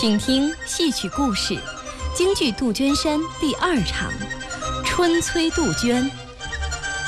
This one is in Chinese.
请听戏曲故事，京剧《杜鹃山》第2场《春催杜鹃》。